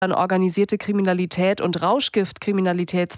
an organisierte Kriminalität und Rauschgiftkriminalität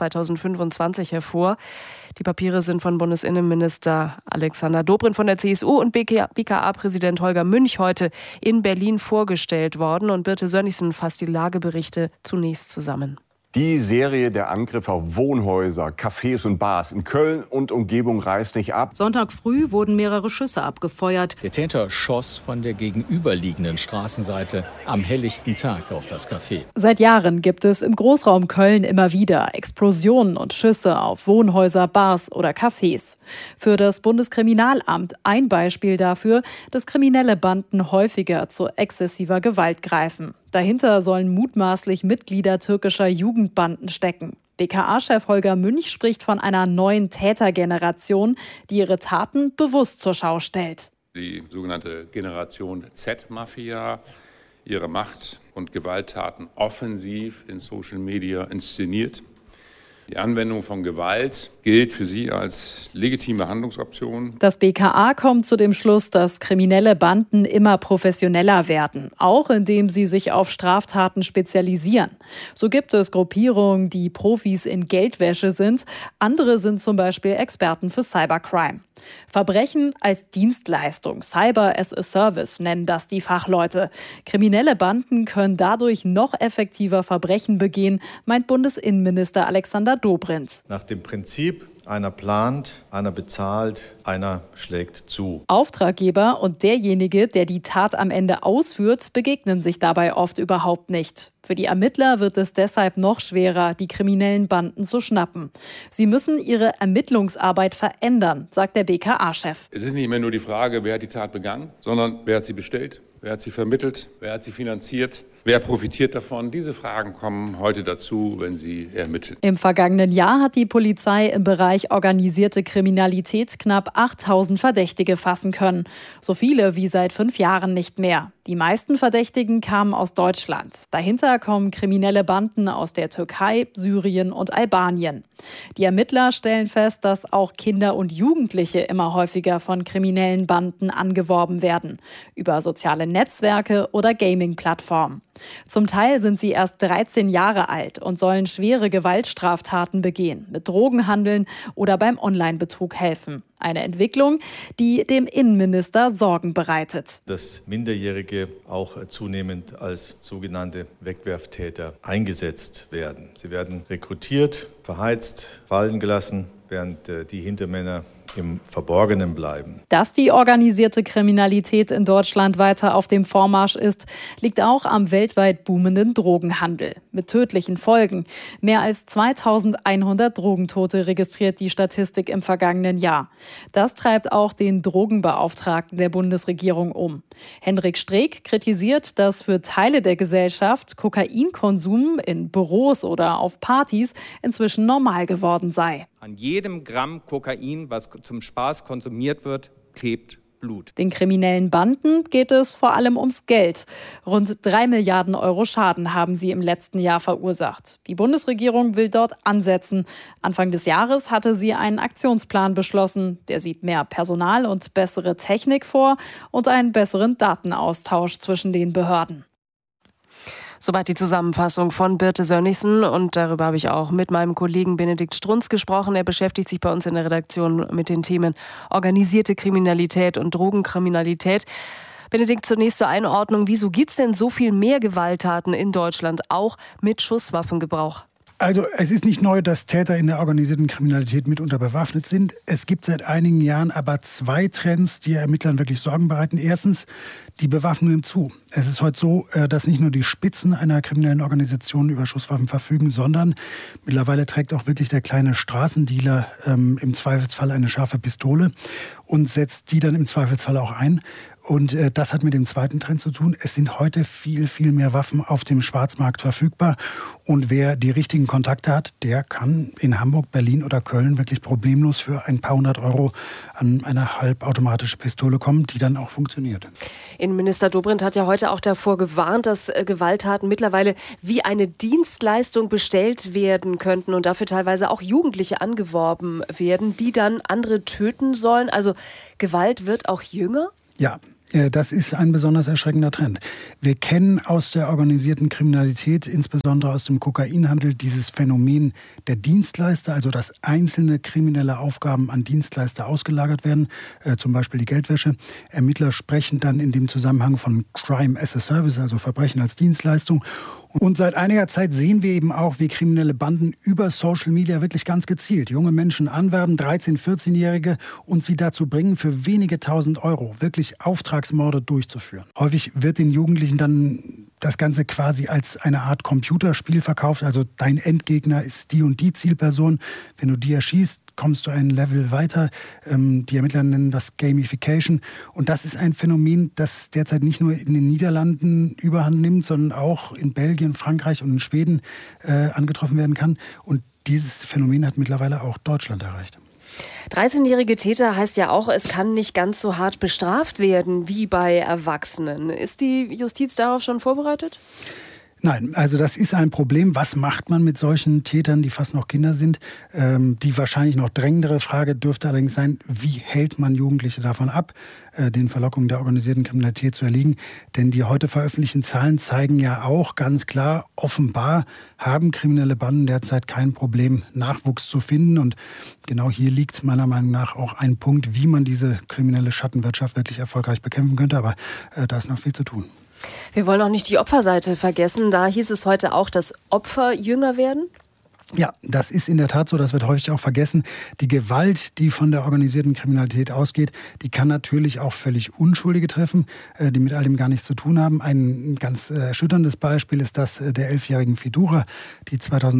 2025 hervor. Die Papiere sind von Bundesinnenminister Alexander Dobrindt von der CSU und BKA-Präsident Holger Münch heute in Berlin vorgestellt worden. Und Birte Sönnigsen fasst die Lageberichte zunächst zusammen. Die Serie der Angriffe auf Wohnhäuser, Cafés und Bars in Köln und Umgebung reißt nicht ab. Sonntag früh wurden mehrere Schüsse abgefeuert. Der Täter schoss von der gegenüberliegenden Straßenseite am helllichten Tag auf das Café. Seit Jahren gibt es im Großraum Köln immer wieder Explosionen und Schüsse auf Wohnhäuser, Bars oder Cafés. Für das Bundeskriminalamt ein Beispiel dafür, dass kriminelle Banden häufiger zu exzessiver Gewalt greifen. Dahinter sollen mutmaßlich Mitglieder türkischer Jugendbanden stecken. BKA-Chef Holger Münch spricht von einer neuen Tätergeneration, die ihre Taten bewusst zur Schau stellt. Die sogenannte Generation Z-Mafia, ihre Macht- und Gewalttaten offensiv in Social Media inszeniert. Die Anwendung von Gewalt gilt für sie als legitime Handlungsoption. Das BKA kommt zu dem Schluss, dass kriminelle Banden immer professioneller werden, auch indem sie sich auf Straftaten spezialisieren. So gibt es Gruppierungen, die Profis in Geldwäsche sind. Andere sind zum Beispiel Experten für Cybercrime. Verbrechen als Dienstleistung, Cyber as a Service nennen das die Fachleute. Kriminelle Banden können dadurch noch effektiver Verbrechen begehen, meint Bundesinnenminister Alexander Dobrindt. Nach dem Prinzip: einer plant, einer bezahlt, einer schlägt zu. Auftraggeber und derjenige, der die Tat am Ende ausführt, begegnen sich dabei oft überhaupt nicht. Für die Ermittler wird es deshalb noch schwerer, die kriminellen Banden zu schnappen. Sie müssen ihre Ermittlungsarbeit verändern, sagt der BKA-Chef. Es ist nicht mehr nur die Frage, wer hat die Tat begangen, sondern wer hat sie bestellt, wer hat sie vermittelt, wer hat sie finanziert, wer profitiert davon. Diese Fragen kommen heute dazu, wenn sie ermitteln. Im vergangenen Jahr hat die Polizei im Bereich organisierte Kriminalität knapp 8.000 Verdächtige fassen können. So viele wie seit 5 Jahren nicht mehr. Die meisten Verdächtigen kamen aus Deutschland. Dahinter kommen kriminelle Banden aus der Türkei, Syrien und Albanien. Die Ermittler stellen fest, dass auch Kinder und Jugendliche immer häufiger von kriminellen Banden angeworben werden. Über soziale Netzwerke oder Gaming-Plattformen. Zum Teil sind sie erst 13 Jahre alt und sollen schwere Gewaltstraftaten begehen, mit Drogenhandeln oder beim Online-Betrug helfen. Eine Entwicklung, die dem Innenminister Sorgen bereitet. Dass Minderjährige auch zunehmend als sogenannte Wegwerftäter eingesetzt werden. Sie werden rekrutiert, verheizt, fallen gelassen, während die Hintermänner im Verborgenen bleiben. Dass die organisierte Kriminalität in Deutschland weiter auf dem Vormarsch ist, liegt auch am weltweit boomenden Drogenhandel mit tödlichen Folgen. Mehr als 2.100 Drogentote registriert die Statistik im vergangenen Jahr. Das treibt auch den Drogenbeauftragten der Bundesregierung um. Hendrik Streeck kritisiert, dass für Teile der Gesellschaft Kokainkonsum in Büros oder auf Partys inzwischen normal geworden sei. An jedem Gramm Kokain, was zum Spaß konsumiert wird, klebt Blut. Den kriminellen Banden geht es vor allem ums Geld. Rund 3 Milliarden Euro Schaden haben sie im letzten Jahr verursacht. Die Bundesregierung will dort ansetzen. Anfang des Jahres hatte sie einen Aktionsplan beschlossen. Der sieht mehr Personal und bessere Technik vor und einen besseren Datenaustausch zwischen den Behörden. Soweit die Zusammenfassung von Birte Sönnigsen. Und darüber habe ich auch mit meinem Kollegen Benedikt Strunz gesprochen. Er beschäftigt sich bei uns in der Redaktion mit den Themen organisierte Kriminalität und Drogenkriminalität. Benedikt, zunächst zur Einordnung. Wieso gibt es denn so viel mehr Gewalttaten in Deutschland, auch mit Schusswaffengebrauch? Also es ist nicht neu, dass Täter in der organisierten Kriminalität mitunter bewaffnet sind. Es gibt seit einigen Jahren aber 2 Trends, die Ermittlern wirklich Sorgen bereiten. Erstens, die Bewaffnung nimmt zu. Es ist heute so, dass nicht nur die Spitzen einer kriminellen Organisation über Schusswaffen verfügen, sondern mittlerweile trägt auch wirklich der kleine Straßendealer im Zweifelsfall eine scharfe Pistole und setzt die dann im Zweifelsfall auch ein. Und das hat mit dem zweiten Trend zu tun. Es sind heute viel, viel mehr Waffen auf dem Schwarzmarkt verfügbar. Und wer die richtigen Kontakte hat, der kann in Hamburg, Berlin oder Köln wirklich problemlos für ein paar hundert Euro an eine halbautomatische Pistole kommen, die dann auch funktioniert. Innenminister Dobrindt hat ja heute auch davor gewarnt, dass Gewalttaten mittlerweile wie eine Dienstleistung bestellt werden könnten und dafür teilweise auch Jugendliche angeworben werden, die dann andere töten sollen. Also Gewalt wird auch jünger? Ja. Das ist ein besonders erschreckender Trend. Wir kennen aus der organisierten Kriminalität, insbesondere aus dem Kokainhandel, dieses Phänomen der Dienstleister, also dass einzelne kriminelle Aufgaben an Dienstleister ausgelagert werden, zum Beispiel die Geldwäsche. Ermittler sprechen dann in dem Zusammenhang von Crime as a Service, also Verbrechen als Dienstleistung. Und seit einiger Zeit sehen wir eben auch, wie kriminelle Banden über Social Media wirklich ganz gezielt junge Menschen anwerben, 13-, 14-Jährige, und sie dazu bringen, für wenige tausend Euro wirklich Auftragsmorde durchzuführen. Häufig wird den Jugendlichen dann das Ganze quasi als eine Art Computerspiel verkauft. Also dein Endgegner ist die und die Zielperson. Wenn du die erschießt, kommst du ein Level weiter. Die Ermittler nennen das Gamification. Und das ist ein Phänomen, das derzeit nicht nur in den Niederlanden überhand nimmt, sondern auch in Belgien, Frankreich und in Schweden angetroffen werden kann. Und dieses Phänomen hat mittlerweile auch Deutschland erreicht. 13-jährige Täter heißt ja auch, es kann nicht ganz so hart bestraft werden wie bei Erwachsenen. Ist die Justiz darauf schon vorbereitet? Nein, also das ist ein Problem. Was macht man mit solchen Tätern, die fast noch Kinder sind? Die wahrscheinlich noch drängendere Frage dürfte allerdings sein, wie hält man Jugendliche davon ab, den Verlockungen der organisierten Kriminalität zu erliegen? Denn die heute veröffentlichten Zahlen zeigen ja auch ganz klar, offenbar haben kriminelle Banden derzeit kein Problem, Nachwuchs zu finden. Und genau hier liegt meiner Meinung nach auch ein Punkt, wie man diese kriminelle Schattenwirtschaft wirklich erfolgreich bekämpfen könnte. Aber da ist noch viel zu tun. Wir wollen auch nicht die Opferseite vergessen. Da hieß es heute auch, dass Opfer jünger werden. Ja, das ist in der Tat so, das wird häufig auch vergessen. Die Gewalt, die von der organisierten Kriminalität ausgeht, die kann natürlich auch völlig Unschuldige treffen, die mit all dem gar nichts zu tun haben. Ein ganz erschütterndes Beispiel ist das der 11-jährigen Fidura, die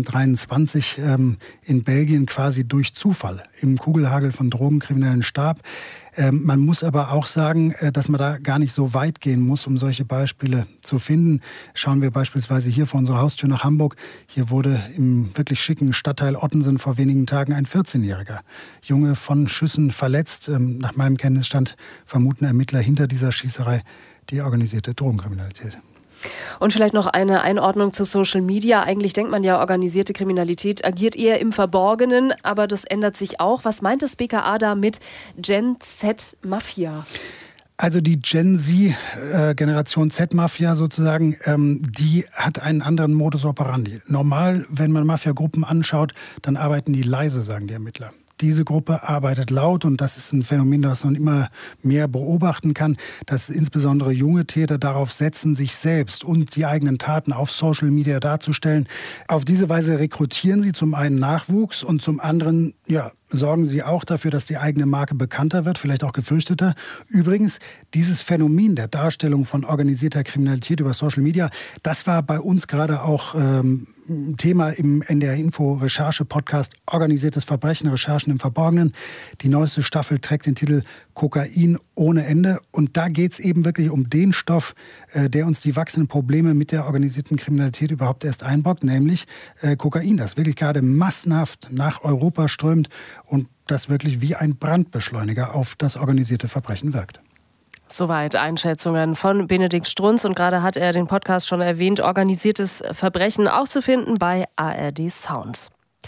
2023 in Belgien quasi durch Zufall im Kugelhagel von Drogenkriminellen starb. Man muss aber auch sagen, dass man da gar nicht so weit gehen muss, um solche Beispiele zu finden. Schauen wir beispielsweise hier vor unserer Haustür nach Hamburg. Hier wurde im wirklich schicken Stadtteil Ottensen vor wenigen Tagen ein 14-jähriger Junge von Schüssen verletzt. Nach meinem Kenntnisstand vermuten Ermittler hinter dieser Schießerei die organisierte Drogenkriminalität. Und vielleicht noch eine Einordnung zu Social Media. Eigentlich denkt man ja, organisierte Kriminalität agiert eher im Verborgenen, aber das ändert sich auch. Was meint das BKA da mit Gen Z Mafia? Also die Gen Z, Generation Z-Mafia sozusagen, die hat einen anderen Modus operandi. Normal, wenn man Mafia-Gruppen anschaut, dann arbeiten die leise, sagen die Ermittler. Diese Gruppe arbeitet laut und das ist ein Phänomen, das man immer mehr beobachten kann, dass insbesondere junge Täter darauf setzen, sich selbst und die eigenen Taten auf Social Media darzustellen. Auf diese Weise rekrutieren sie zum einen Nachwuchs und zum anderen, sorgen sie auch dafür, dass die eigene Marke bekannter wird, vielleicht auch gefürchteter. Übrigens, dieses Phänomen der Darstellung von organisierter Kriminalität über Social Media, das war bei uns gerade auch Thema im NDR Info Recherche-Podcast Organisiertes Verbrechen, Recherchen im Verborgenen. Die neueste Staffel trägt den Titel Kokain ohne Ende. Und da geht es eben wirklich um den Stoff, der uns die wachsenden Probleme mit der organisierten Kriminalität überhaupt erst einbrockt, nämlich Kokain, das wirklich gerade massenhaft nach Europa strömt und das wirklich wie ein Brandbeschleuniger auf das organisierte Verbrechen wirkt. Soweit Einschätzungen von Benedikt Strunz. Und gerade hat er den Podcast schon erwähnt, organisiertes Verbrechen, auch zu finden bei ARD Sounds.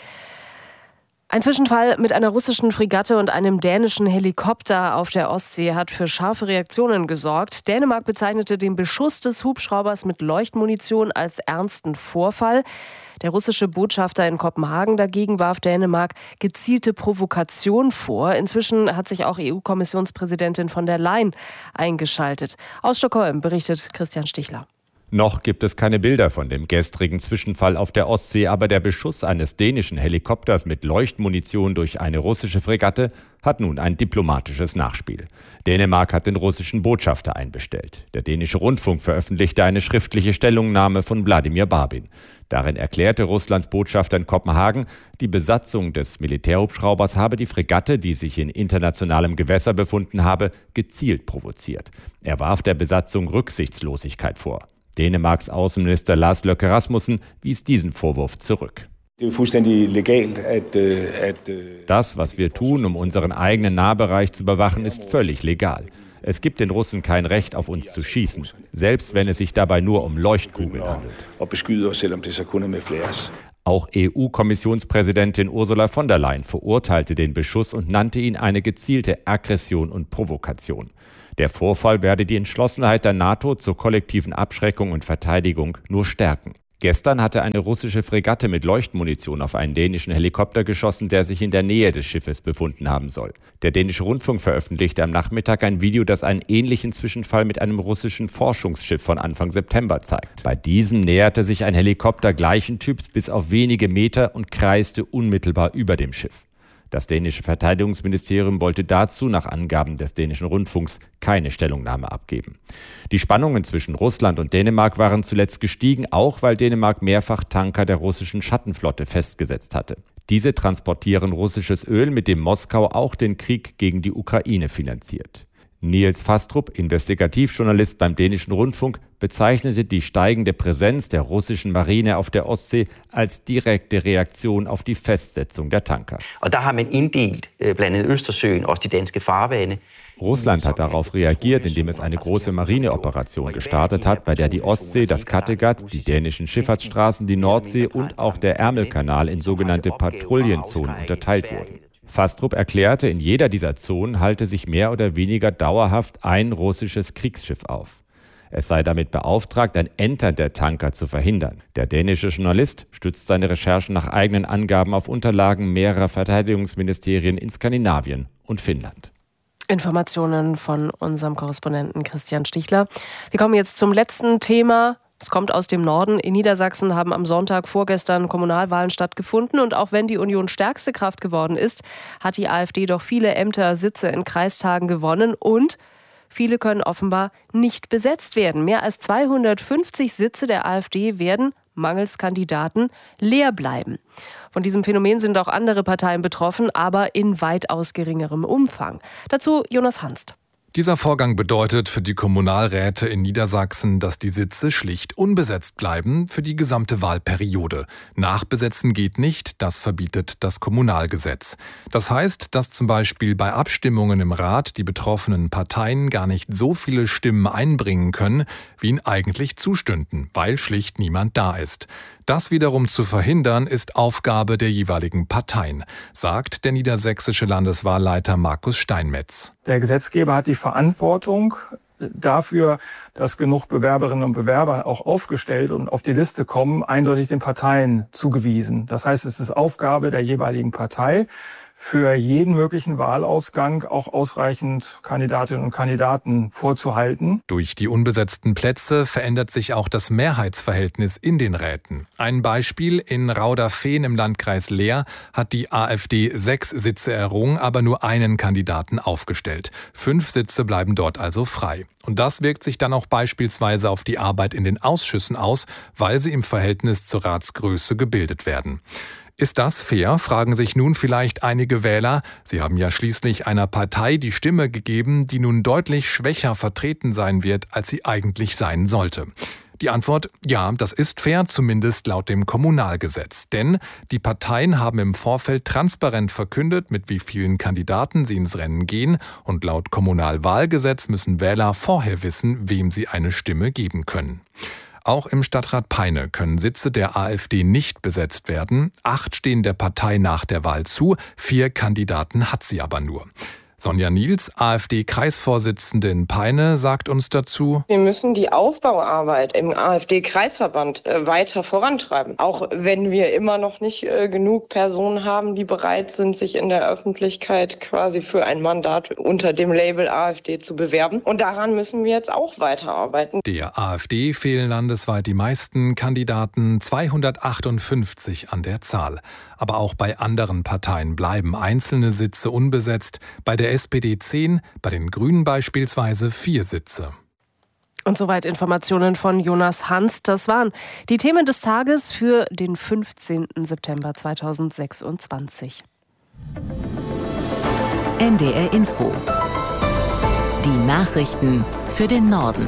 Ein Zwischenfall mit einer russischen Fregatte und einem dänischen Helikopter auf der Ostsee hat für scharfe Reaktionen gesorgt. Dänemark bezeichnete den Beschuss des Hubschraubers mit Leuchtmunition als ernsten Vorfall. Der russische Botschafter in Kopenhagen dagegen warf Dänemark gezielte Provokation vor. Inzwischen hat sich auch EU-Kommissionspräsidentin von der Leyen eingeschaltet. Aus Stockholm berichtet Christian Stichler. Noch gibt es keine Bilder von dem gestrigen Zwischenfall auf der Ostsee, aber der Beschuss eines dänischen Helikopters mit Leuchtmunition durch eine russische Fregatte hat nun ein diplomatisches Nachspiel. Dänemark hat den russischen Botschafter einbestellt. Der dänische Rundfunk veröffentlichte eine schriftliche Stellungnahme von Wladimir Barbin. Darin erklärte Russlands Botschafter in Kopenhagen, die Besatzung des Militärhubschraubers habe die Fregatte, die sich in internationalem Gewässer befunden habe, gezielt provoziert. Er warf der Besatzung Rücksichtslosigkeit vor. Dänemarks Außenminister Lars Løkke Rasmussen wies diesen Vorwurf zurück. Das, was wir tun, um unseren eigenen Nahbereich zu überwachen, ist völlig legal. Es gibt den Russen kein Recht, auf uns zu schießen, selbst wenn es sich dabei nur um Leuchtkugeln handelt. Auch EU-Kommissionspräsidentin Ursula von der Leyen verurteilte den Beschuss und nannte ihn eine gezielte Aggression und Provokation. Der Vorfall werde die Entschlossenheit der NATO zur kollektiven Abschreckung und Verteidigung nur stärken. Gestern hatte eine russische Fregatte mit Leuchtmunition auf einen dänischen Helikopter geschossen, der sich in der Nähe des Schiffes befunden haben soll. Der dänische Rundfunk veröffentlichte am Nachmittag ein Video, das einen ähnlichen Zwischenfall mit einem russischen Forschungsschiff von Anfang September zeigt. Bei diesem näherte sich ein Helikopter gleichen Typs bis auf wenige Meter und kreiste unmittelbar über dem Schiff. Das dänische Verteidigungsministerium wollte dazu, nach Angaben des dänischen Rundfunks, keine Stellungnahme abgeben. Die Spannungen zwischen Russland und Dänemark waren zuletzt gestiegen, auch weil Dänemark mehrfach Tanker der russischen Schattenflotte festgesetzt hatte. Diese transportieren russisches Öl, mit dem Moskau auch den Krieg gegen die Ukraine finanziert. Niels Fastrup, Investigativjournalist beim dänischen Rundfunk, bezeichnete die steigende Präsenz der russischen Marine auf der Ostsee als direkte Reaktion auf die Festsetzung der Tanker. Russland hat darauf reagiert, indem es eine große Marineoperation gestartet hat, bei der die Ostsee, das Kattegat, die dänischen Schifffahrtsstraßen, die Nordsee und auch der Ärmelkanal in sogenannte Patrouillenzonen unterteilt wurden. Fastrup erklärte, in jeder dieser Zonen halte sich mehr oder weniger dauerhaft ein russisches Kriegsschiff auf. Es sei damit beauftragt, ein Entern der Tanker zu verhindern. Der dänische Journalist stützt seine Recherchen nach eigenen Angaben auf Unterlagen mehrerer Verteidigungsministerien in Skandinavien und Finnland. Informationen von unserem Korrespondenten Christian Stichler. Wir kommen jetzt zum letzten Thema. Es kommt aus dem Norden. In Niedersachsen haben am Sonntag vorgestern Kommunalwahlen stattgefunden. Und auch wenn die Union stärkste Kraft geworden ist, hat die AfD doch viele Ämter, Sitze in Kreistagen gewonnen. Und viele können offenbar nicht besetzt werden. Mehr als 250 Sitze der AfD werden mangels Kandidaten leer bleiben. Von diesem Phänomen sind auch andere Parteien betroffen, aber in weitaus geringerem Umfang. Dazu Jonas Hanst. Dieser Vorgang bedeutet für die Kommunalräte in Niedersachsen, dass die Sitze schlicht unbesetzt bleiben für die gesamte Wahlperiode. Nachbesetzen geht nicht, das verbietet das Kommunalgesetz. Das heißt, dass zum Beispiel bei Abstimmungen im Rat die betroffenen Parteien gar nicht so viele Stimmen einbringen können, wie ihnen eigentlich zustünden, weil schlicht niemand da ist. Das wiederum zu verhindern, ist Aufgabe der jeweiligen Parteien, sagt der niedersächsische Landeswahlleiter Markus Steinmetz. Der Gesetzgeber hat die Verantwortung dafür, dass genug Bewerberinnen und Bewerber auch aufgestellt und auf die Liste kommen, eindeutig den Parteien zugewiesen. Das heißt, es ist Aufgabe der jeweiligen Partei, für jeden möglichen Wahlausgang auch ausreichend Kandidatinnen und Kandidaten vorzuhalten. Durch die unbesetzten Plätze verändert sich auch das Mehrheitsverhältnis in den Räten. Ein Beispiel: in Rauderfehn im Landkreis Leer hat die AfD 6 Sitze errungen, aber nur einen Kandidaten aufgestellt. 5 Sitze bleiben dort also frei. Und das wirkt sich dann auch beispielsweise auf die Arbeit in den Ausschüssen aus, weil sie im Verhältnis zur Ratsgröße gebildet werden. Ist das fair, fragen sich nun vielleicht einige Wähler. Sie haben ja schließlich einer Partei die Stimme gegeben, die nun deutlich schwächer vertreten sein wird, als sie eigentlich sein sollte. Die Antwort: ja, das ist fair, zumindest laut dem Kommunalgesetz. Denn die Parteien haben im Vorfeld transparent verkündet, mit wie vielen Kandidaten sie ins Rennen gehen. Und laut Kommunalwahlgesetz müssen Wähler vorher wissen, wem sie eine Stimme geben können. Auch im Stadtrat Peine können Sitze der AfD nicht besetzt werden. 8 stehen der Partei nach der Wahl zu, 4 Kandidaten hat sie aber nur. Sonja Niels, AfD-Kreisvorsitzende in Peine, sagt uns dazu: Wir müssen die Aufbauarbeit im AfD-Kreisverband weiter vorantreiben. Auch wenn wir immer noch nicht genug Personen haben, die bereit sind, sich in der Öffentlichkeit quasi für ein Mandat unter dem Label AfD zu bewerben. Und daran müssen wir jetzt auch weiterarbeiten. Der AfD fehlen landesweit die meisten Kandidaten, 258 an der Zahl. Aber auch bei anderen Parteien bleiben einzelne Sitze unbesetzt. Bei der SPD 10, bei den Grünen beispielsweise 4 Sitze. Und soweit Informationen von Jonas Hanst. Das waren die Themen des Tages für den 15. September 2026. NDR Info. Die Nachrichten für den Norden.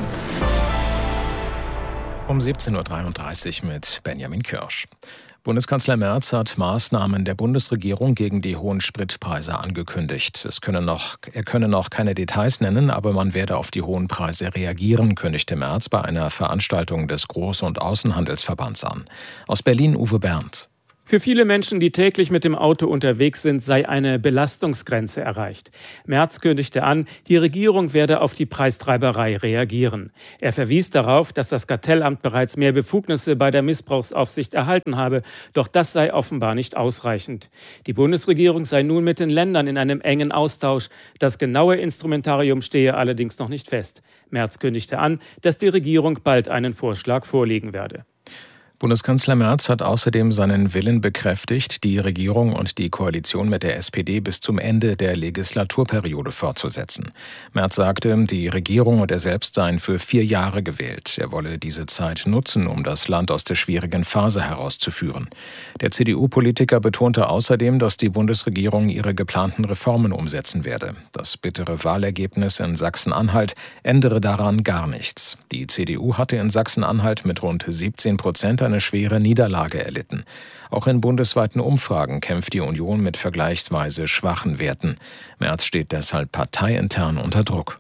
Um 17.33 Uhr mit Benjamin Kirsch. Bundeskanzler Merz hat Maßnahmen der Bundesregierung gegen die hohen Spritpreise angekündigt. Er könne noch keine Details nennen, aber man werde auf die hohen Preise reagieren, kündigte Merz bei einer Veranstaltung des Groß- und Außenhandelsverbands an. Aus Berlin Uwe Berndt. Für viele Menschen, die täglich mit dem Auto unterwegs sind, sei eine Belastungsgrenze erreicht. Merz kündigte an, die Regierung werde auf die Preistreiberei reagieren. Er verwies darauf, dass das Kartellamt bereits mehr Befugnisse bei der Missbrauchsaufsicht erhalten habe, doch das sei offenbar nicht ausreichend. Die Bundesregierung sei nun mit den Ländern in einem engen Austausch. Das genaue Instrumentarium stehe allerdings noch nicht fest. Merz kündigte an, dass die Regierung bald einen Vorschlag vorlegen werde. Bundeskanzler Merz hat außerdem seinen Willen bekräftigt, die Regierung und die Koalition mit der SPD bis zum Ende der Legislaturperiode fortzusetzen. Merz sagte, die Regierung und er selbst seien für 4 Jahre gewählt. Er wolle diese Zeit nutzen, um das Land aus der schwierigen Phase herauszuführen. Der CDU-Politiker betonte außerdem, dass die Bundesregierung ihre geplanten Reformen umsetzen werde. Das bittere Wahlergebnis in Sachsen-Anhalt ändere daran gar nichts. Die CDU hatte in Sachsen-Anhalt mit rund 17% eine schwere Niederlage erlitten. Auch in bundesweiten Umfragen kämpft die Union mit vergleichsweise schwachen Werten. Merz steht deshalb parteiintern unter Druck.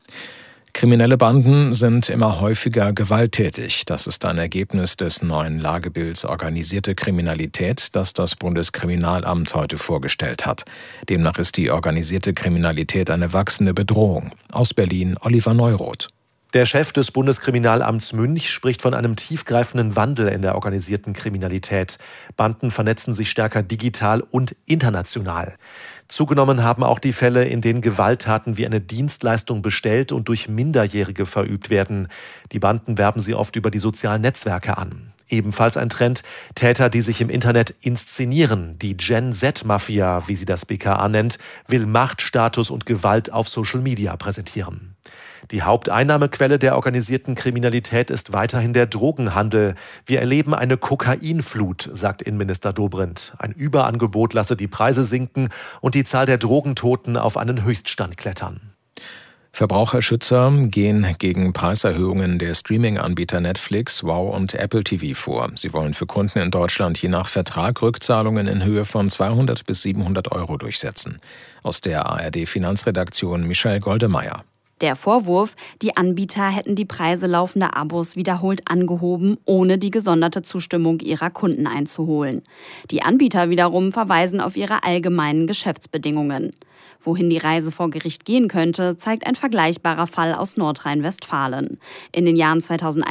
Kriminelle Banden sind immer häufiger gewalttätig. Das ist ein Ergebnis des neuen Lagebilds Organisierte Kriminalität, das das Bundeskriminalamt heute vorgestellt hat. Demnach ist die organisierte Kriminalität eine wachsende Bedrohung. Aus Berlin Oliver Neuroth. Der Chef des Bundeskriminalamts Münch spricht von einem tiefgreifenden Wandel in der organisierten Kriminalität. Banden vernetzen sich stärker digital und international. Zugenommen haben auch die Fälle, in denen Gewalttaten wie eine Dienstleistung bestellt und durch Minderjährige verübt werden. Die Banden werben sie oft über die sozialen Netzwerke an. Ebenfalls ein Trend, Täter, die sich im Internet inszenieren. Die Gen-Z-Mafia, wie sie das BKA nennt, will Macht, Status und Gewalt auf Social Media präsentieren. Die Haupteinnahmequelle der organisierten Kriminalität ist weiterhin der Drogenhandel. Wir erleben eine Kokainflut, sagt Innenminister Dobrindt. Ein Überangebot lasse die Preise sinken und die Zahl der Drogentoten auf einen Höchststand klettern. Verbraucherschützer gehen gegen Preiserhöhungen der Streaming-Anbieter Netflix, Wow und Apple TV vor. Sie wollen für Kunden in Deutschland je nach Vertrag Rückzahlungen in Höhe von 200 bis 700 € durchsetzen. Aus der ARD-Finanzredaktion Michelle Goldemeyer. Der Vorwurf, die Anbieter hätten die Preise laufender Abos wiederholt angehoben, ohne die gesonderte Zustimmung ihrer Kunden einzuholen. Die Anbieter wiederum verweisen auf ihre allgemeinen Geschäftsbedingungen. Wohin die Reise vor Gericht gehen könnte, zeigt ein vergleichbarer Fall aus Nordrhein-Westfalen. In den Jahren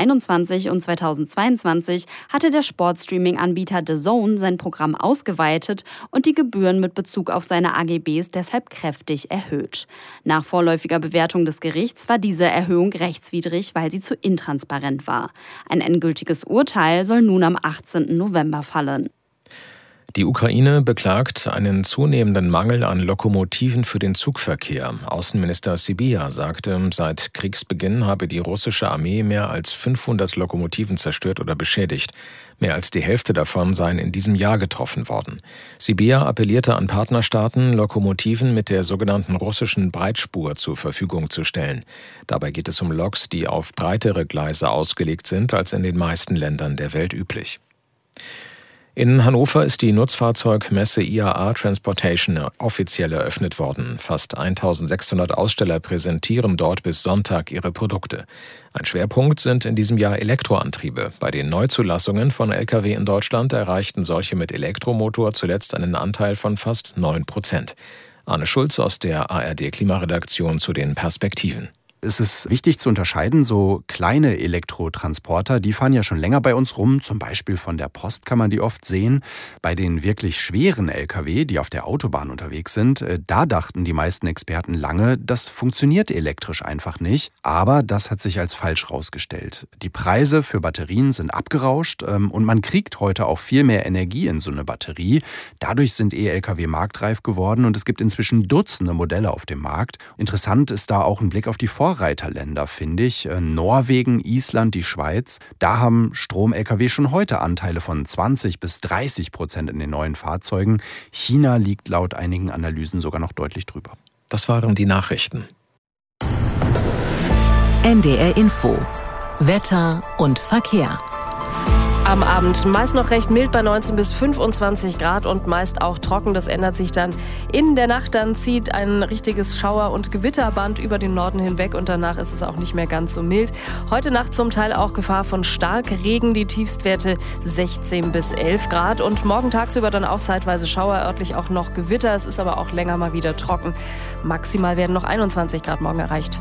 2021 und 2022 hatte der Sportstreaming-Anbieter DAZN sein Programm ausgeweitet und die Gebühren mit Bezug auf seine AGBs deshalb kräftig erhöht. Nach vorläufiger Bewertung des Gerichts war diese Erhöhung rechtswidrig, weil sie zu intransparent war. Ein endgültiges Urteil soll nun am 18. November fallen. Die Ukraine beklagt einen zunehmenden Mangel an Lokomotiven für den Zugverkehr. Außenminister Sybiha sagte, seit Kriegsbeginn habe die russische Armee mehr als 500 Lokomotiven zerstört oder beschädigt. Mehr als die Hälfte davon seien in diesem Jahr getroffen worden. Sybiha appellierte an Partnerstaaten, Lokomotiven mit der sogenannten russischen Breitspur zur Verfügung zu stellen. Dabei geht es um Loks, die auf breitere Gleise ausgelegt sind als in den meisten Ländern der Welt üblich. In Hannover ist die Nutzfahrzeugmesse IAA Transportation offiziell eröffnet worden. Fast 1600 Aussteller präsentieren dort bis Sonntag ihre Produkte. Ein Schwerpunkt sind in diesem Jahr Elektroantriebe. Bei den Neuzulassungen von Lkw in Deutschland erreichten solche mit Elektromotor zuletzt einen Anteil von fast 9%. Arne Schulz aus der ARD-Klimaredaktion zu den Perspektiven. Es ist wichtig zu unterscheiden, so kleine Elektrotransporter, die fahren ja schon länger bei uns rum, zum Beispiel von der Post kann man die oft sehen. Bei den wirklich schweren Lkw, die auf der Autobahn unterwegs sind, da dachten die meisten Experten lange, das funktioniert elektrisch einfach nicht. Aber das hat sich als falsch rausgestellt. Die Preise für Batterien sind abgerauscht und man kriegt heute auch viel mehr Energie in so eine Batterie. Dadurch sind E-Lkw marktreif geworden und es gibt inzwischen Dutzende Modelle auf dem Markt. Interessant ist da auch ein Blick auf die Vorreiterländer, finde ich. Norwegen, Island, die Schweiz. Da haben Strom-Lkw schon heute Anteile von 20% bis 30% in den neuen Fahrzeugen. China liegt laut einigen Analysen sogar noch deutlich drüber. Das waren die Nachrichten. NDR Info. Wetter und Verkehr. Am Abend meist noch recht mild bei 19 bis 25 Grad und meist auch trocken. Das ändert sich dann in der Nacht. Dann zieht ein richtiges Schauer- und Gewitterband über den Norden hinweg und danach ist es auch nicht mehr ganz so mild. Heute Nacht zum Teil auch Gefahr von Starkregen. Die Tiefstwerte 16 bis 11 Grad. Und morgen tagsüber dann auch zeitweise Schauer, örtlich auch noch Gewitter. Es ist aber auch länger mal wieder trocken. Maximal werden noch 21 Grad morgen erreicht.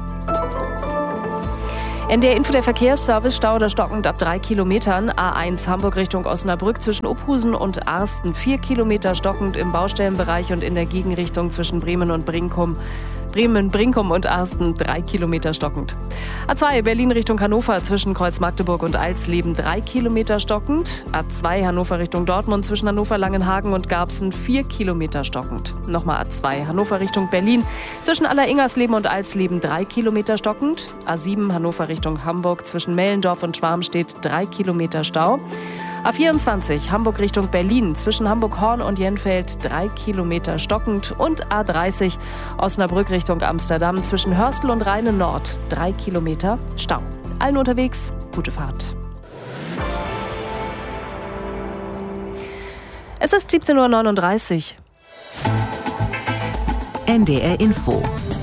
NDR Info, der Verkehrsservice, Stau oder stockend ab 3 Kilometern. A1 Hamburg Richtung Osnabrück zwischen Ophusen und Arsten. 4 Kilometer stockend im Baustellenbereich und in der Gegenrichtung zwischen Bremen und Brinkum und Arsten 3 Kilometer stockend. A2 Berlin Richtung Hannover zwischen Kreuz Magdeburg und Alsleben 3 Kilometer stockend. A2 Hannover Richtung Dortmund zwischen Hannover Langenhagen und Garbsen 4 Kilometer stockend. Nochmal A2 Hannover Richtung Berlin zwischen Aller-Ingersleben und Alsleben 3 Kilometer stockend. A7 Hannover Richtung Hamburg zwischen Mellendorf und Schwarmstedt 3 Kilometer Stau. A24 Hamburg Richtung Berlin zwischen Hamburg-Horn und Jenfeld 3 Kilometer stockend und A30 Osnabrück Richtung Amsterdam zwischen Hörstel und Rheine Nord 3 Kilometer Stau. Allen unterwegs, gute Fahrt. Es ist 17:39 Uhr. NDR Info.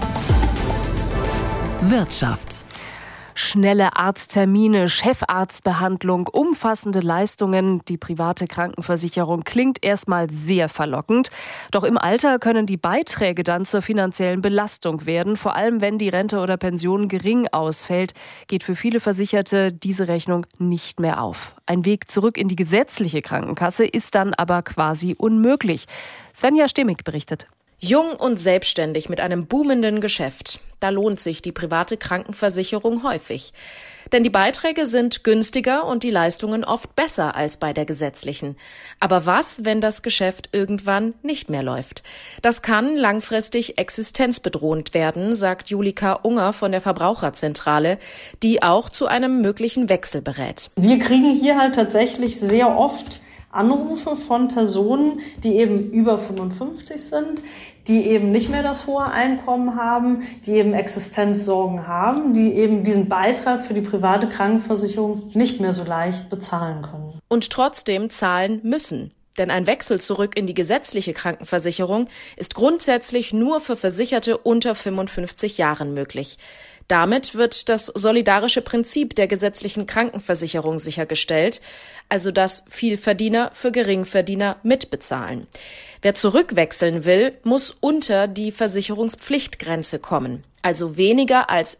Wirtschaft. Schnelle Arzttermine, Chefarztbehandlung, umfassende Leistungen. Die private Krankenversicherung klingt erstmal sehr verlockend. Doch im Alter können die Beiträge dann zur finanziellen Belastung werden. Vor allem, wenn die Rente oder Pension gering ausfällt, geht für viele Versicherte diese Rechnung nicht mehr auf. Ein Weg zurück in die gesetzliche Krankenkasse ist dann aber quasi unmöglich. Svenja Stimmig berichtet. Jung und selbstständig mit einem boomenden Geschäft. Da lohnt sich die private Krankenversicherung häufig. Denn die Beiträge sind günstiger und die Leistungen oft besser als bei der gesetzlichen. Aber was, wenn das Geschäft irgendwann nicht mehr läuft? Das kann langfristig existenzbedrohend werden, sagt Julika Unger von der Verbraucherzentrale, die auch zu einem möglichen Wechsel berät. Wir kriegen hier halt tatsächlich sehr oft Anrufe von Personen, die eben über 55 sind, die eben nicht mehr das hohe Einkommen haben, die eben Existenzsorgen haben, die eben diesen Beitrag für die private Krankenversicherung nicht mehr so leicht bezahlen können. Und trotzdem zahlen müssen. Denn ein Wechsel zurück in die gesetzliche Krankenversicherung ist grundsätzlich nur für Versicherte unter 55 Jahren möglich. Damit wird das solidarische Prinzip der gesetzlichen Krankenversicherung sichergestellt, also dass Vielverdiener für Geringverdiener mitbezahlen. Wer zurückwechseln will, muss unter die Versicherungspflichtgrenze kommen, also weniger als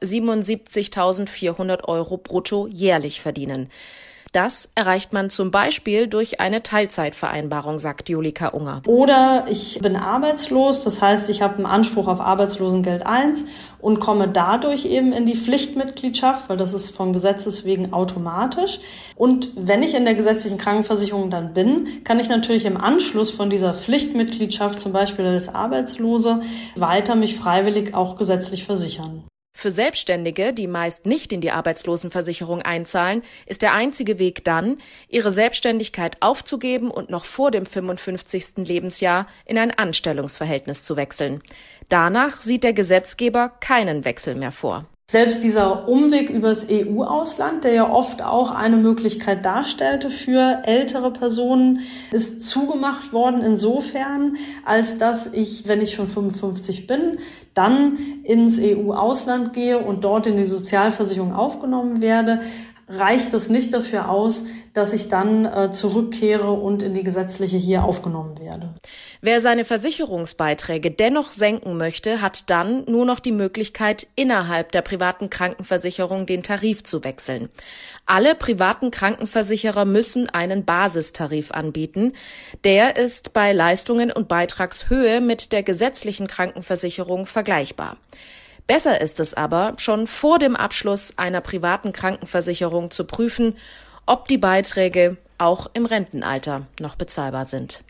77.400 € brutto jährlich verdienen. Das erreicht man zum Beispiel durch eine Teilzeitvereinbarung, sagt Julika Unger. Oder ich bin arbeitslos, das heißt, ich habe einen Anspruch auf Arbeitslosengeld 1 und komme dadurch eben in die Pflichtmitgliedschaft, weil das ist von Gesetzes wegen automatisch. Und wenn ich in der gesetzlichen Krankenversicherung dann bin, kann ich natürlich im Anschluss von dieser Pflichtmitgliedschaft, zum Beispiel als Arbeitslose, weiter mich freiwillig auch gesetzlich versichern. Für Selbstständige, die meist nicht in die Arbeitslosenversicherung einzahlen, ist der einzige Weg dann, ihre Selbstständigkeit aufzugeben und noch vor dem 55. Lebensjahr in ein Anstellungsverhältnis zu wechseln. Danach sieht der Gesetzgeber keinen Wechsel mehr vor. Selbst dieser Umweg übers EU-Ausland, der ja oft auch eine Möglichkeit darstellte für ältere Personen, ist zugemacht worden insofern, als dass ich, wenn ich schon 55 bin, dann ins EU-Ausland gehe und dort in die Sozialversicherung aufgenommen werde, reicht es nicht dafür aus, dass ich dann zurückkehre und in die gesetzliche hier aufgenommen werde. Wer seine Versicherungsbeiträge dennoch senken möchte, hat dann nur noch die Möglichkeit, innerhalb der privaten Krankenversicherung den Tarif zu wechseln. Alle privaten Krankenversicherer müssen einen Basistarif anbieten. Der ist bei Leistungen und Beitragshöhe mit der gesetzlichen Krankenversicherung vergleichbar. Besser ist es aber, schon vor dem Abschluss einer privaten Krankenversicherung zu prüfen, ob die Beiträge auch im Rentenalter noch bezahlbar sind.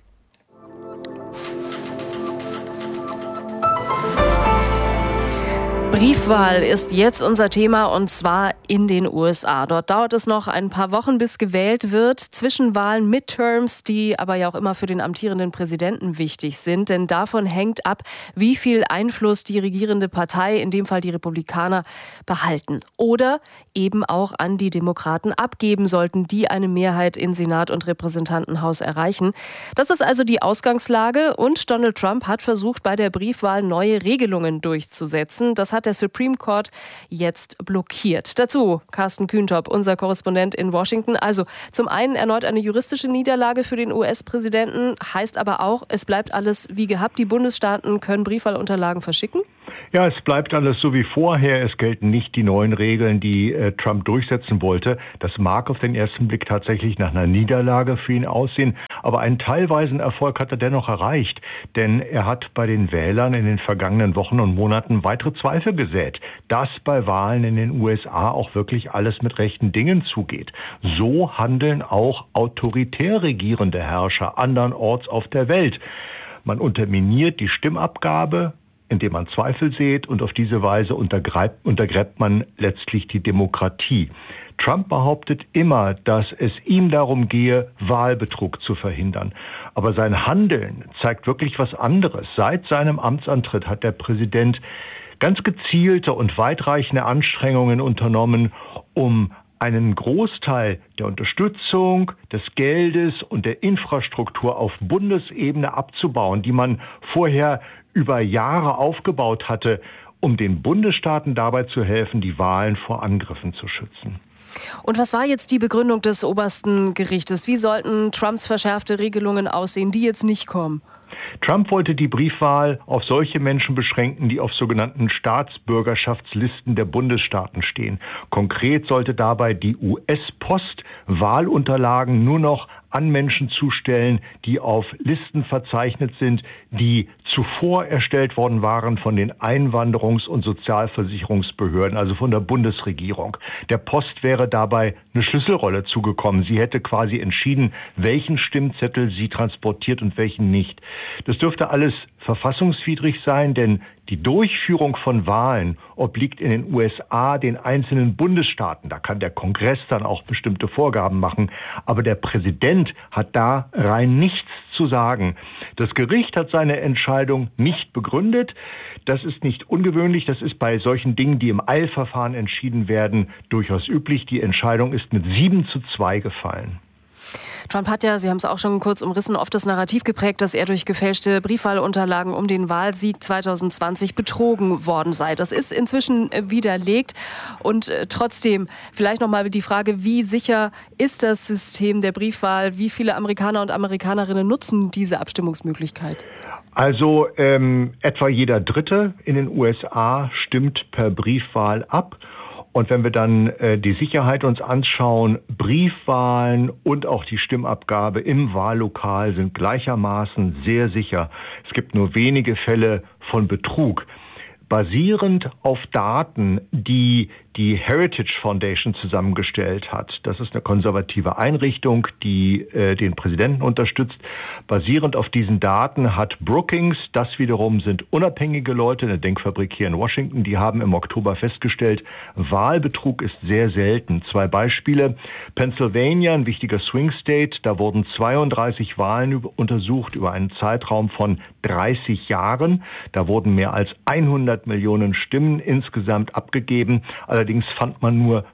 Briefwahl ist jetzt unser Thema und zwar in den USA. Dort dauert es noch ein paar Wochen, bis gewählt wird. Zwischenwahlen, Midterms, die aber ja auch immer für den amtierenden Präsidenten wichtig sind. Denn davon hängt ab, wie viel Einfluss die regierende Partei, in dem Fall die Republikaner, behalten. Oder eben auch an die Demokraten abgeben sollten, die eine Mehrheit in Senat und Repräsentantenhaus erreichen. Das ist also die Ausgangslage und Donald Trump hat versucht, bei der Briefwahl neue Regelungen durchzusetzen. Das hat der Supreme Court jetzt blockiert. Dazu Carsten Kühntop, unser Korrespondent in Washington. Also zum einen erneut eine juristische Niederlage für den US-Präsidenten, heißt aber auch, es bleibt alles wie gehabt. Die Bundesstaaten können Briefwahlunterlagen verschicken? Ja, es bleibt alles so wie vorher. Es gelten nicht die neuen Regeln, die Trump durchsetzen wollte. Das mag auf den ersten Blick tatsächlich nach einer Niederlage für ihn aussehen. Aber einen teilweisen Erfolg hat er dennoch erreicht. Denn er hat bei den Wählern in den vergangenen Wochen und Monaten weitere Zweifel gesät, dass bei Wahlen in den USA auch wirklich alles mit rechten Dingen zugeht. So handeln auch autoritär regierende Herrscher andernorts auf der Welt. Man unterminiert die Stimmabgabe, indem man Zweifel sät, und auf diese Weise untergräbt man letztlich die Demokratie. Trump behauptet immer, dass es ihm darum gehe, Wahlbetrug zu verhindern. Aber sein Handeln zeigt wirklich was anderes. Seit seinem Amtsantritt hat der Präsident ganz gezielte und weitreichende Anstrengungen unternommen, um einen Großteil der Unterstützung, des Geldes und der Infrastruktur auf Bundesebene abzubauen, die man vorher über Jahre aufgebaut hatte, um den Bundesstaaten dabei zu helfen, die Wahlen vor Angriffen zu schützen. Und was war jetzt die Begründung des obersten Gerichtes? Wie sollten Trumps verschärfte Regelungen aussehen, die jetzt nicht kommen? Trump wollte die Briefwahl auf solche Menschen beschränken, die auf sogenannten Staatsbürgerschaftslisten der Bundesstaaten stehen. Konkret sollte dabei die US-Post Wahlunterlagen nur noch an Menschen zustellen, die auf Listen verzeichnet sind, die zuvor erstellt worden waren von den Einwanderungs- und Sozialversicherungsbehörden, also von der Bundesregierung. Der Post wäre dabei eine Schlüsselrolle zugekommen. Sie hätte quasi entschieden, welchen Stimmzettel sie transportiert und welchen nicht. Das dürfte alles verfassungswidrig sein, denn die Durchführung von Wahlen obliegt in den USA den einzelnen Bundesstaaten. Da kann der Kongress dann auch bestimmte Vorgaben machen. Aber der Präsident hat da rein nichts zu sagen. Das Gericht hat seine Entscheidung nicht begründet. Das ist nicht ungewöhnlich. Das ist bei solchen Dingen, die im Eilverfahren entschieden werden, durchaus üblich. Die Entscheidung ist mit 7:2 gefallen. Trump hat ja, Sie haben es auch schon kurz umrissen, oft das Narrativ geprägt, dass er durch gefälschte Briefwahlunterlagen um den Wahlsieg 2020 betrogen worden sei. Das ist inzwischen widerlegt. Und trotzdem vielleicht noch mal die Frage, wie sicher ist das System der Briefwahl? Wie viele Amerikaner und Amerikanerinnen nutzen diese Abstimmungsmöglichkeit? Also etwa jeder Dritte in den USA stimmt per Briefwahl ab. Und wenn wir dann die Sicherheit uns anschauen, Briefwahlen und auch die Stimmabgabe im Wahllokal sind gleichermaßen sehr sicher. Es gibt nur wenige Fälle von Betrug. Basierend auf Daten, die die Heritage Foundation zusammengestellt hat. Das ist eine konservative Einrichtung, die den Präsidenten unterstützt. Basierend auf diesen Daten hat Brookings, das wiederum sind unabhängige Leute, eine Denkfabrik hier in Washington, die haben im Oktober festgestellt, Wahlbetrug ist sehr selten. 2 Beispiele. Pennsylvania, ein wichtiger Swing State, da wurden 32 Wahlen untersucht über einen Zeitraum von 30 Jahren. Da wurden mehr als 100 Millionen Stimmen insgesamt abgegeben. Allerdings fand man nur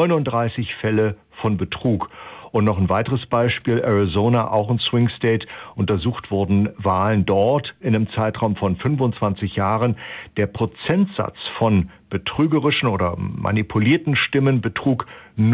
39 Fälle von Betrug. Und noch ein weiteres Beispiel, Arizona, auch ein Swing State. Untersucht wurden Wahlen dort in einem Zeitraum von 25 Jahren. Der Prozentsatz von betrügerischen oder manipulierten Stimmen betrug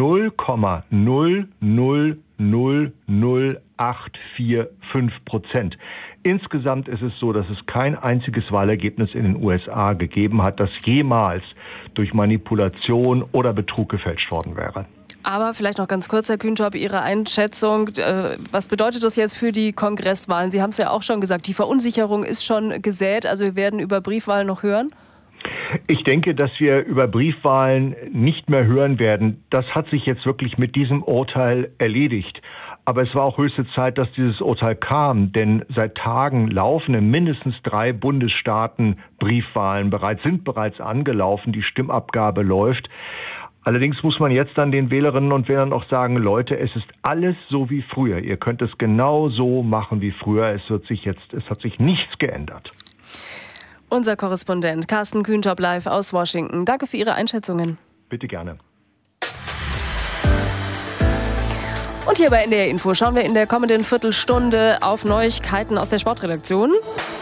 0,0000845%. Insgesamt ist es so, dass es kein einziges Wahlergebnis in den USA gegeben hat, das jemals durch Manipulation oder Betrug gefälscht worden wäre. Aber vielleicht noch ganz kurz, Herr Kühntop, Ihre Einschätzung. Was bedeutet das jetzt für die Kongresswahlen? Sie haben es ja auch schon gesagt, die Verunsicherung ist schon gesät. Also wir werden über Briefwahlen noch hören? Ich denke, dass wir über Briefwahlen nicht mehr hören werden. Das hat sich jetzt wirklich mit diesem Urteil erledigt. Aber es war auch höchste Zeit, dass dieses Urteil kam, denn seit Tagen laufen in mindestens 3 Bundesstaaten Briefwahlen sind bereits angelaufen, die Stimmabgabe läuft. Allerdings muss man jetzt dann den Wählerinnen und Wählern auch sagen, Leute, es ist alles so wie früher. Ihr könnt es genau so machen wie früher. Es hat sich nichts geändert. Unser Korrespondent Carsten Kühntop live aus Washington. Danke für Ihre Einschätzungen. Bitte gerne. Und hier bei NDR Info schauen wir in der kommenden Viertelstunde auf Neuigkeiten aus der Sportredaktion.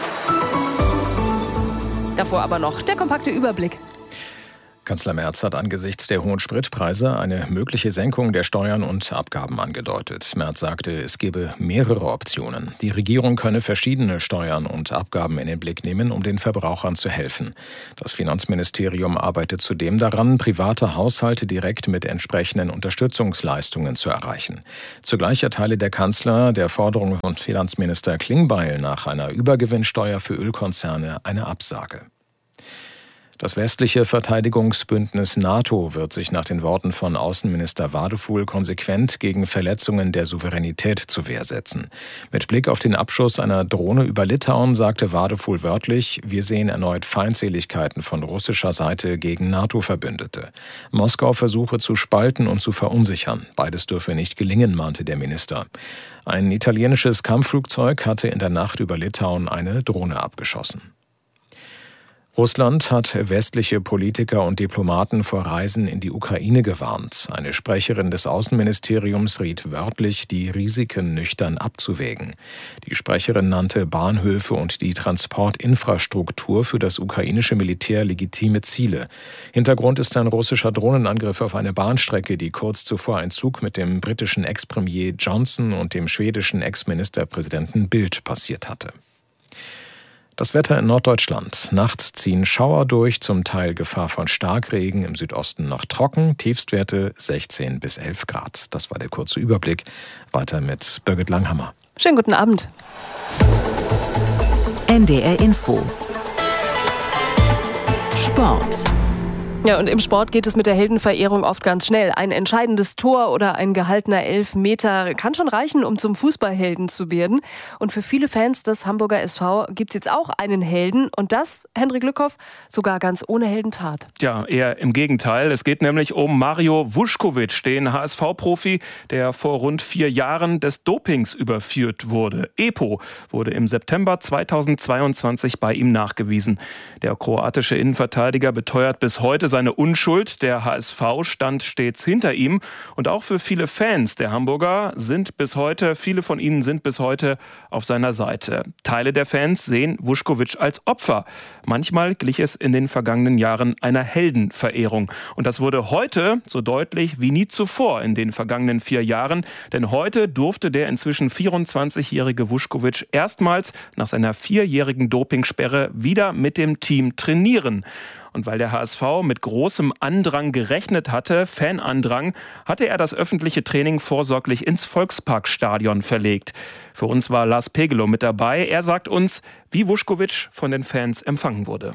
Davor aber noch der kompakte Überblick. Kanzler Merz hat angesichts der hohen Spritpreise eine mögliche Senkung der Steuern und Abgaben angedeutet. Merz sagte, es gebe mehrere Optionen. Die Regierung könne verschiedene Steuern und Abgaben in den Blick nehmen, um den Verbrauchern zu helfen. Das Finanzministerium arbeitet zudem daran, private Haushalte direkt mit entsprechenden Unterstützungsleistungen zu erreichen. Zugleich erteile der Kanzler der Forderung von Finanzminister Klingbeil nach einer Übergewinnsteuer für Ölkonzerne eine Absage. Das westliche Verteidigungsbündnis NATO wird sich nach den Worten von Außenminister Wadefuhl konsequent gegen Verletzungen der Souveränität zur Wehr setzen. Mit Blick auf den Abschuss einer Drohne über Litauen sagte Wadefuhl wörtlich, wir sehen erneut Feindseligkeiten von russischer Seite gegen NATO-Verbündete. Moskau versuche zu spalten und zu verunsichern. Beides dürfe nicht gelingen, mahnte der Minister. Ein italienisches Kampfflugzeug hatte in der Nacht über Litauen eine Drohne abgeschossen. Russland hat westliche Politiker und Diplomaten vor Reisen in die Ukraine gewarnt. Eine Sprecherin des Außenministeriums riet wörtlich, die Risiken nüchtern abzuwägen. Die Sprecherin nannte Bahnhöfe und die Transportinfrastruktur für das ukrainische Militär legitime Ziele. Hintergrund ist ein russischer Drohnenangriff auf eine Bahnstrecke, die kurz zuvor ein Zug mit dem britischen Ex-Premier Johnson und dem schwedischen Ex-Ministerpräsidenten Bildt passiert hatte. Das Wetter in Norddeutschland. Nachts ziehen Schauer durch, zum Teil Gefahr von Starkregen, im Südosten noch trocken, Tiefstwerte 16 bis 11 Grad. Das war der kurze Überblick. Weiter mit Birgit Langhammer. Schönen guten Abend. NDR Info. Sport. Ja, und im Sport geht es mit der Heldenverehrung oft ganz schnell. Ein entscheidendes Tor oder ein gehaltener Elfmeter kann schon reichen, um zum Fußballhelden zu werden. Und für viele Fans des Hamburger SV gibt es jetzt auch einen Helden. Und das, Hendrik Lückhoff, sogar ganz ohne Heldentat. Ja, eher im Gegenteil. Es geht nämlich um Mario Vuskovic, den HSV-Profi, der vor rund 4 Jahren des Dopings überführt wurde. EPO wurde im September 2022 bei ihm nachgewiesen. Der kroatische Innenverteidiger beteuert bis heute seine Unschuld. Der HSV stand stets hinter ihm. Und auch für viele Fans der Hamburger viele von ihnen sind bis heute auf seiner Seite. Teile der Fans sehen Vuskovic als Opfer. Manchmal glich es in den vergangenen Jahren einer Heldenverehrung. Und das wurde heute so deutlich wie nie zuvor in den vergangenen 4 Jahren. Denn heute durfte der inzwischen 24-jährige Vuskovic erstmals nach seiner 4-jährigen Dopingsperre wieder mit dem Team trainieren. Und weil der HSV mit großem Andrang gerechnet hatte, Fanandrang, hatte er das öffentliche Training vorsorglich ins Volksparkstadion verlegt. Für uns war Lars Pegelow mit dabei. Er sagt uns, wie Vuskovic von den Fans empfangen wurde.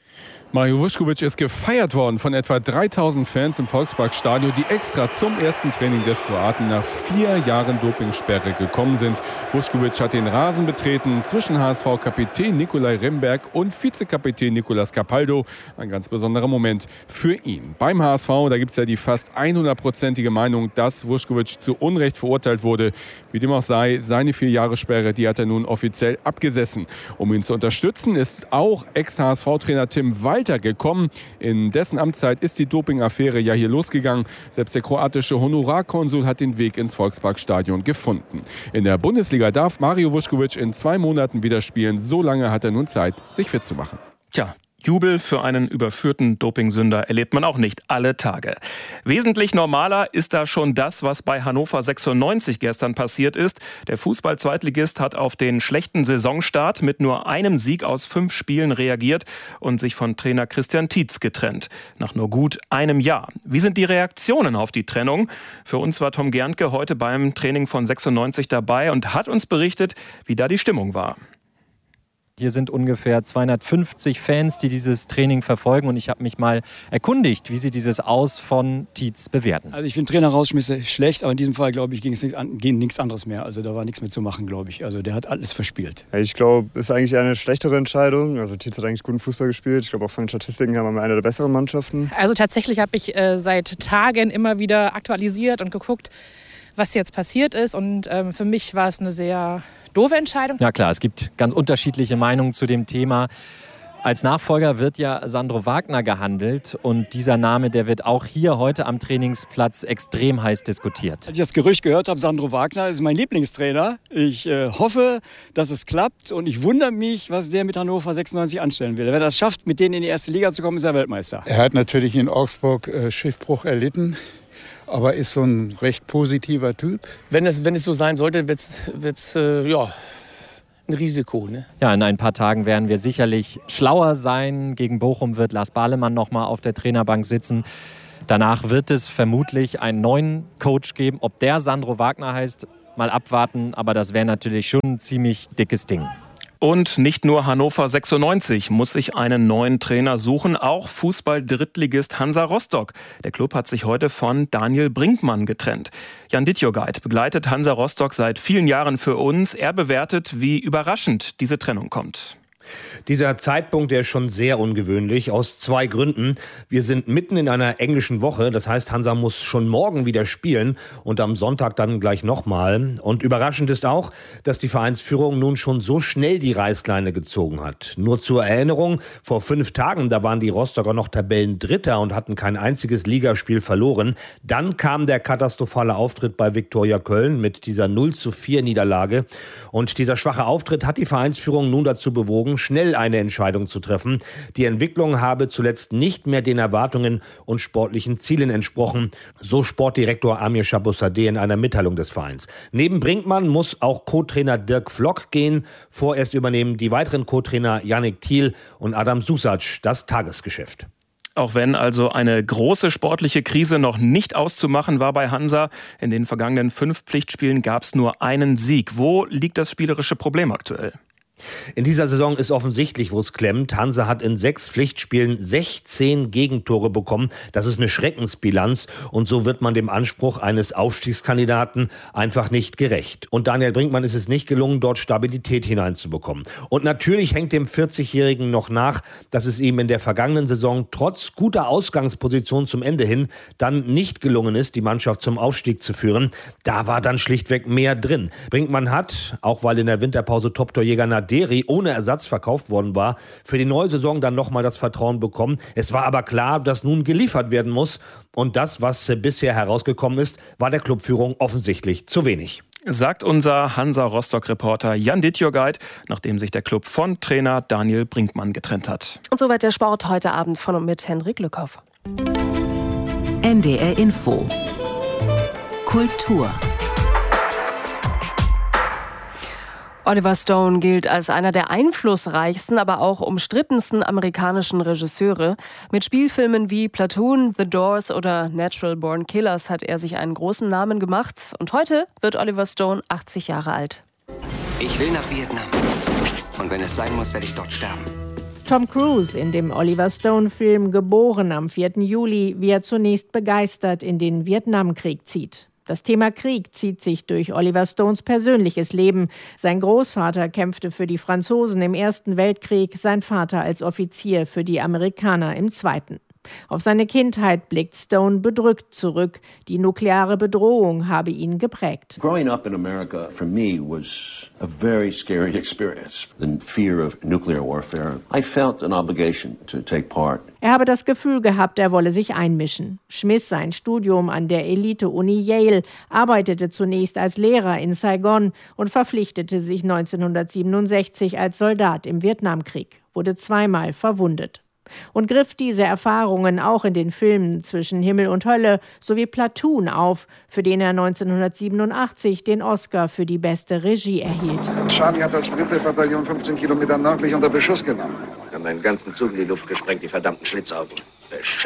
Mario Vuskovic ist gefeiert worden von etwa 3000 Fans im Volksparkstadion, die extra zum ersten Training des Kroaten nach 4 Jahren Dopingsperre gekommen sind. Vuskovic hat den Rasen betreten zwischen HSV-Kapitän Nikolai Remberg und Vizekapitän Nicolas Capaldo. Ein ganz besonderer Moment für ihn. Beim HSV, da gibt es ja die fast 100%ige Meinung, dass Vuskovic zu Unrecht verurteilt wurde. Wie dem auch sei, seine 4 Jahre Sperre, die hat er nun offiziell abgesessen. Um ihn zu unterstützen, ist auch Ex-HSV-Trainer Tim Walter gekommen. In dessen Amtszeit ist die Dopingaffäre ja hier losgegangen. Selbst der kroatische Honorarkonsul hat den Weg ins Volksparkstadion gefunden. In der Bundesliga darf Mario Vuskovic in 2 Monaten wieder spielen. So lange hat er nun Zeit, sich fit zu machen. Tja, Jubel für einen überführten Dopingsünder erlebt man auch nicht alle Tage. Wesentlich normaler ist da schon das, was bei Hannover 96 gestern passiert ist. Der Fußball-Zweitligist hat auf den schlechten Saisonstart mit nur einem Sieg aus 5 Spielen reagiert und sich von Trainer Christian Tietz getrennt. Nach nur gut einem Jahr. Wie sind die Reaktionen auf die Trennung? Für uns war Tom Gerntke heute beim Training von 96 dabei und hat uns berichtet, wie da die Stimmung war. Hier sind ungefähr 250 Fans, die dieses Training verfolgen. Und ich habe mich mal erkundigt, wie sie dieses Aus von Tietz bewerten. Also ich finde Trainer-Rausschmisse schlecht, aber in diesem Fall, glaube ich, ging nichts anderes mehr. Also da war nichts mehr zu machen, glaube ich. Also der hat alles verspielt. Ich glaube, es ist eigentlich eher eine schlechtere Entscheidung. Also Tietz hat eigentlich guten Fußball gespielt. Ich glaube, auch von den Statistiken her waren wir eine der besseren Mannschaften. Also tatsächlich habe ich seit Tagen immer wieder aktualisiert und geguckt, was jetzt passiert ist. Und für mich war es eine sehr doofe Entscheidung. Ja klar, es gibt ganz unterschiedliche Meinungen zu dem Thema. Als Nachfolger wird ja Sandro Wagner gehandelt und dieser Name, der wird auch hier heute am Trainingsplatz extrem heiß diskutiert. Als ich das Gerücht gehört habe, Sandro Wagner ist mein Lieblingstrainer. Ich hoffe, dass es klappt und ich wundere mich, was der mit Hannover 96 anstellen will. Wenn er das schafft, mit denen in die erste Liga zu kommen, ist er Weltmeister. Er hat natürlich in Augsburg Schiffbruch erlitten, aber ist so ein recht positiver Typ. Wenn es so sein sollte, wird's ein Risiko. Ne? Ja, in ein paar Tagen werden wir sicherlich schlauer sein. Gegen Bochum wird Lars Bahlemann noch mal auf der Trainerbank sitzen. Danach wird es vermutlich einen neuen Coach geben. Ob der Sandro Wagner heißt, mal abwarten. Aber das wäre natürlich schon ein ziemlich dickes Ding. Und nicht nur Hannover 96 muss sich einen neuen Trainer suchen, auch Fußball-Drittligist Hansa Rostock. Der Klub hat sich heute von Daniel Brinkmann getrennt. Jan Dittjogait begleitet Hansa Rostock seit vielen Jahren für uns. Er bewertet, wie überraschend diese Trennung kommt. Dieser Zeitpunkt, der ist schon sehr ungewöhnlich, aus 2 Gründen. Wir sind mitten in einer englischen Woche, das heißt, Hansa muss schon morgen wieder spielen und am Sonntag dann gleich nochmal. Und überraschend ist auch, dass die Vereinsführung nun schon so schnell die Reißleine gezogen hat. Nur zur Erinnerung, vor 5 Tagen, da waren die Rostocker noch Tabellendritter und hatten kein einziges Ligaspiel verloren. Dann kam der katastrophale Auftritt bei Viktoria Köln mit dieser 0:4 Niederlage. Und dieser schwache Auftritt hat die Vereinsführung nun dazu bewogen, schnell eine Entscheidung zu treffen. Die Entwicklung habe zuletzt nicht mehr den Erwartungen und sportlichen Zielen entsprochen, so Sportdirektor Amir Shabossadeh in einer Mitteilung des Vereins. Neben Brinkmann muss auch Co-Trainer Dirk Vlock gehen. Vorerst übernehmen die weiteren Co-Trainer Yannick Thiel und Adam Susac das Tagesgeschäft. Auch wenn also eine große sportliche Krise noch nicht auszumachen war bei Hansa, in den vergangenen 5 Pflichtspielen gab es nur einen Sieg. Wo liegt das spielerische Problem aktuell? In dieser Saison ist offensichtlich, wo es klemmt. Hansa hat in 6 Pflichtspielen 16 Gegentore bekommen. Das ist eine Schreckensbilanz. Und so wird man dem Anspruch eines Aufstiegskandidaten einfach nicht gerecht. Und Daniel Brinkmann ist es nicht gelungen, dort Stabilität hineinzubekommen. Und natürlich hängt dem 40-Jährigen noch nach, dass es ihm in der vergangenen Saison trotz guter Ausgangsposition zum Ende hin dann nicht gelungen ist, die Mannschaft zum Aufstieg zu führen. Da war dann schlichtweg mehr drin. Brinkmann hat, auch weil in der Winterpause Top-Torjäger Naderi ohne Ersatz verkauft worden war, für die neue Saison dann nochmal das Vertrauen bekommen. Es war aber klar, dass nun geliefert werden muss. Und das, was bisher herausgekommen ist, war der Clubführung offensichtlich zu wenig. Sagt unser Hansa-Rostock-Reporter Jan Dittjogait, nachdem sich der Club von Trainer Daniel Brinkmann getrennt hat. Und soweit der Sport heute Abend von und mit Henrik Lückhoff. NDR Info. Kultur. Oliver Stone gilt als einer der einflussreichsten, aber auch umstrittensten amerikanischen Regisseure. Mit Spielfilmen wie Platoon, The Doors oder Natural Born Killers hat er sich einen großen Namen gemacht. Und heute wird Oliver Stone 80 Jahre alt. Ich will nach Vietnam. Und wenn es sein muss, werde ich dort sterben. Tom Cruise in dem Oliver Stone-Film Geboren am 4. Juli, wie er zunächst begeistert in den Vietnamkrieg zieht. Das Thema Krieg zieht sich durch Oliver Stones persönliches Leben. Sein Großvater kämpfte für die Franzosen im Ersten Weltkrieg, sein Vater als Offizier für die Amerikaner im Zweiten. Auf seine Kindheit blickt Stone bedrückt zurück. Die nukleare Bedrohung habe ihn geprägt. Growing up in America for me was a very scary experience. The fear of nuclear warfare. I felt an obligation to take part. Er habe das Gefühl gehabt, er wolle sich einmischen. Schmiss sein Studium an der Elite-Uni Yale, arbeitete zunächst als Lehrer in Saigon und verpflichtete sich 1967 als Soldat im Vietnamkrieg, wurde 2-mal verwundet. Und griff diese Erfahrungen auch in den Filmen Zwischen Himmel und Hölle sowie Platoon auf, für den er 1987 den Oscar für die beste Regie erhielt. Charlie hat als 3. Bataillon 15 Kilometer nördlich unter Beschuss genommen. Wir haben einen ganzen Zug in die Luft gesprengt, die verdammten Schlitzaugen. Beschissen.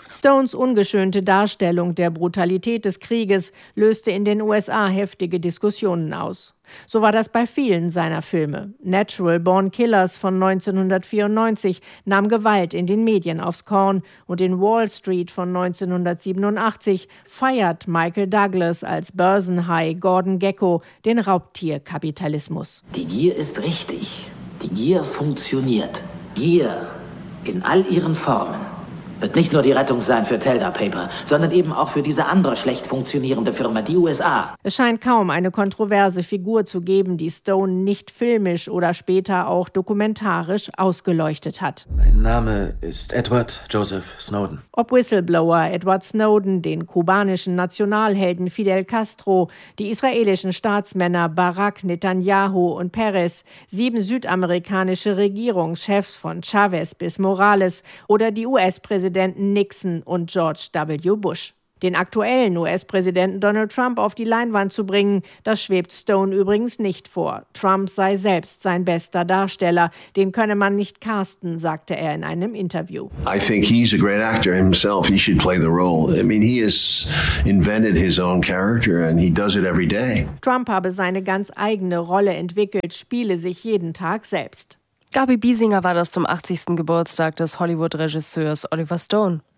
Stones ungeschönte Darstellung der Brutalität des Krieges löste in den USA heftige Diskussionen aus. So war das bei vielen seiner Filme. Natural Born Killers von 1994 nahm Gewalt in den Medien aufs Korn und in Wall Street von 1987 feiert Michael Douglas als Börsenhai Gordon Gekko den Raubtierkapitalismus. Die Gier ist richtig. Die Gier funktioniert. Gier in all ihren Formen wird nicht nur die Rettung sein für Telda Paper, sondern eben auch für diese andere schlecht funktionierende Firma, die USA. Es scheint kaum eine kontroverse Figur zu geben, die Stone nicht filmisch oder später auch dokumentarisch ausgeleuchtet hat. Mein Name ist Edward Joseph Snowden. Ob Whistleblower Edward Snowden, den kubanischen Nationalhelden Fidel Castro, die israelischen Staatsmänner Barak, Netanyahu und Peres, 7 südamerikanische Regierungschefs von Chavez bis Morales oder die US-Präsidenten Nixon und George W. Bush. Den aktuellen US-Präsidenten Donald Trump auf die Leinwand zu bringen, das schwebt Stone übrigens nicht vor. Trump sei selbst sein bester Darsteller, den könne man nicht casten, sagte er in einem Interview. I think he's a great actor himself. He should play the role. I mean, he has invented his own character and he does it every day. Trump habe seine ganz eigene Rolle entwickelt, spiele sich jeden Tag selbst. Gabi Biesinger war das zum 80. Geburtstag des Hollywood-Regisseurs Oliver Stone.